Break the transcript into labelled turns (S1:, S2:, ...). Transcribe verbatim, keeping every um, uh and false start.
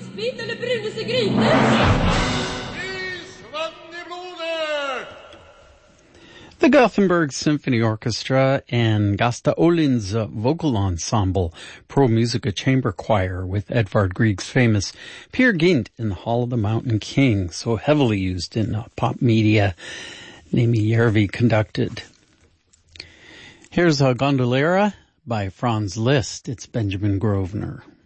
S1: Isbit eller bruneste gryte?
S2: The Gothenburg Symphony Orchestra and Gasta Olin's vocal ensemble, Pro Musica Chamber Choir with Edvard Grieg's famous Peer Gynt in the Hall of the Mountain King, so heavily used in uh, pop media. Nimi Järvi conducted. Here's a Gondolera by Franz Liszt. It's Benjamin Grosvenor.